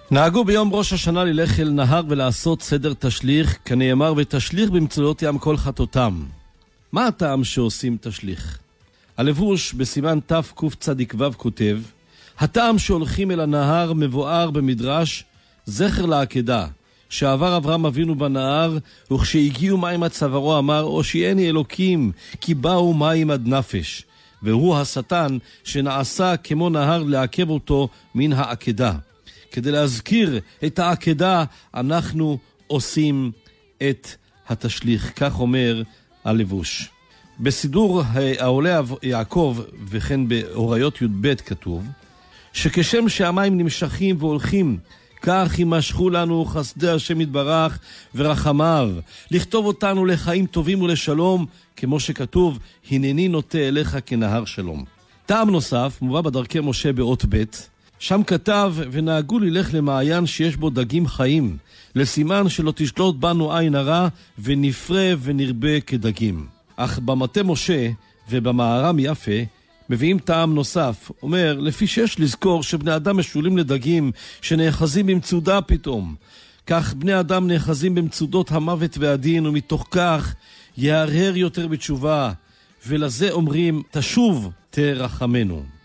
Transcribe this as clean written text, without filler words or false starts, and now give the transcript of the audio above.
נהגו ביום ראש השנה ללך אל נהר ולעשות סדר תשליך, כנאמר ותשליך במצולות ים כל חטאותם. מה הטעם שעושים תשליך? הלבוש בסימן תקצ"ו כותב, הטעם שהולכים אל הנהר מבואר במדרש זכר לעקדה, שעבר אברהם אבינו בנהר, וכשהגיעו מים עד צווארו אמר, הושיעני אלוקים, כי באו מים עד נפש. והוא השטן שנעשה כמו נהר לעכב אותו מן העקדה. כדי להזכיר את העקדה אנחנו עושים את התשליך, כך אומר הלבוש. בסידור העולה יעקב וכן בהוריות י"ב כתוב שכשם שהמים נמשכים והולכים כך יימשכו לנו חסדי השם יתברך ורחמיו, לכתוב אותנו לחיים טובים ולשלום, כמו שכתוב, הנני נוטה אליך כנהר שלום. טעם נוסף מובא בדרכי משה באות ב', שם כתב, ונהגו ללך למעיין שיש בו דגים חיים, לסימן שלא תשלוט בנו עין הרע, ונפרה ונרבה כדגים. אך במטה משה ובמערם יפה, מביאים טעם נוסף, אומר, לפי שיש לזכור שבני אדם משולים לדגים שנאחזים במצודה פתאום. כך בני אדם נאחזים במצודות המוות והדין, ומתוך כך יהרהר יותר בתשובה, ולזה אומרים, תשוב תרחמנו.